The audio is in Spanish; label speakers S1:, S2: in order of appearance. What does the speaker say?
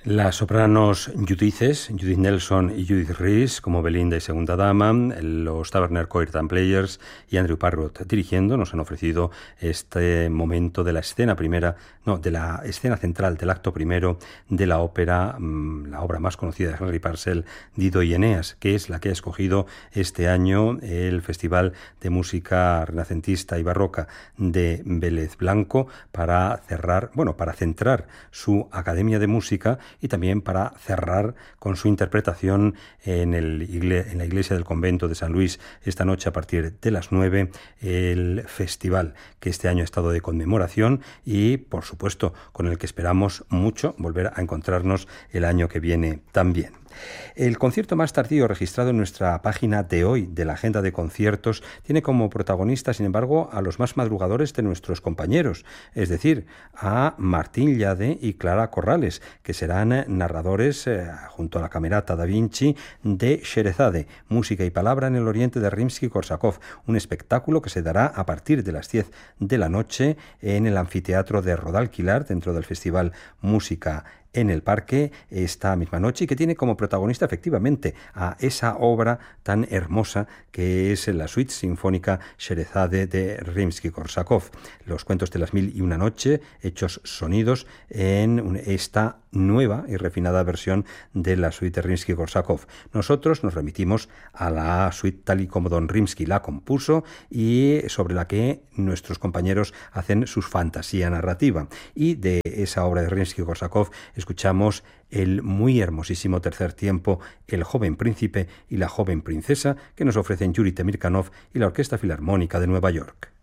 S1: Las sopranos Judith Nelson y Judith Rees como Belinda y Segunda Dama, los Taverner Choir and Players y Andrew Parrott dirigiendo nos han ofrecido este momento de la escena primera, de la escena central del acto primero de la ópera, la obra más conocida de Henry Purcell, Dido y Eneas, que es la que ha escogido este año el Festival de Música Renacentista y Barroca de Vélez Blanco para centrar su Academia de Música y también para cerrar con su interpretación en la iglesia del convento de San Luis esta noche a partir de las 9, el festival que este año ha estado de conmemoración y por supuesto con el que esperamos mucho volver a encontrarnos el año que viene también. El concierto más tardío registrado en nuestra página de hoy de la agenda de conciertos tiene como protagonista, sin embargo, a los más madrugadores de nuestros compañeros, es decir, a Martín Llade y Clara Corrales, que serán narradores junto a la Camerata da Vinci de Sherezade, música y palabra en el oriente de Rimsky-Korsakov, un espectáculo que se dará a partir de las 10 de la noche en el anfiteatro de Rodalquilar dentro del Festival Música en el Parque esta misma noche y que tiene como protagonista efectivamente a esa obra tan hermosa que es la suite sinfónica Sherezade de Rimsky-Korsakov, los cuentos de las 1001 noche hechos sonidos en esta nueva y refinada versión de la suite de Rimsky-Korsakov. Nosotros nos remitimos a la suite tal y como don Rimsky la compuso y sobre la que nuestros compañeros hacen su fantasía narrativa, y de esa obra de Rimsky-Korsakov escuchamos el muy hermosísimo tercer tiempo, El joven príncipe y la joven princesa, que nos ofrecen Yuri Temirkanov y la Orquesta Filarmónica de Nueva York.